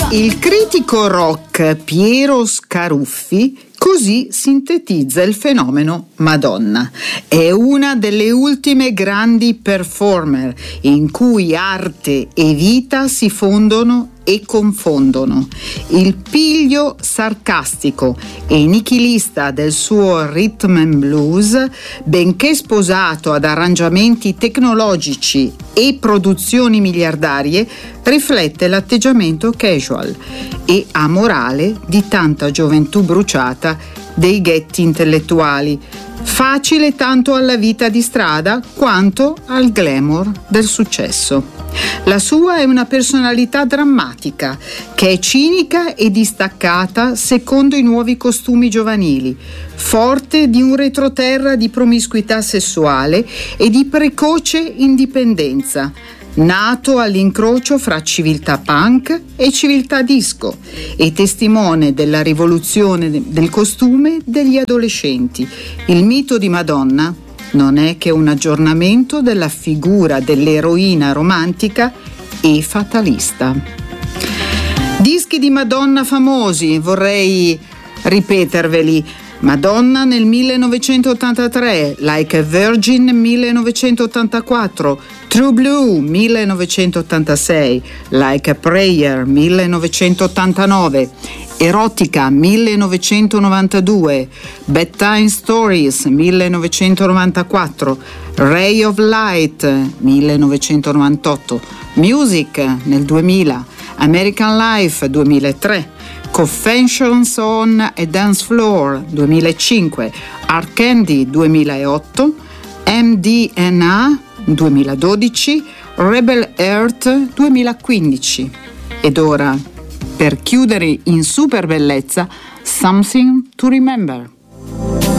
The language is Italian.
Il critico rock Piero Scaruffi così sintetizza il fenomeno Madonna. È una delle ultime grandi performer in cui arte e vita si fondono e confondono. Il piglio sarcastico e nichilista del suo rhythm and blues, benché sposato ad arrangiamenti tecnologici e produzioni miliardarie, riflette l'atteggiamento casual e amorale di tanta gioventù bruciata dei ghetti intellettuali, facile tanto alla vita di strada quanto al glamour del successo. La sua è una personalità drammatica, che è cinica e distaccata secondo i nuovi costumi giovanili, forte di un retroterra di promiscuità sessuale e di precoce indipendenza, nato all'incrocio fra civiltà punk e civiltà disco e testimone della rivoluzione del costume degli adolescenti. Il mito di Madonna non è che un aggiornamento della figura dell'eroina romantica e fatalista. Dischi di Madonna famosi, vorrei ripeterveli. Madonna nel 1983, Like a Virgin 1984, True Blue 1986, Like a Prayer 1989, Erotica 1992, Bedtime Stories 1994, Ray of Light 1998, Music nel 2000, American Life 2003, Confessions on a Dance Floor 2005, Hard Candy 2008, MDNA 2012, Rebel Earth 2015. Ed ora, per chiudere in super bellezza, Something to Remember.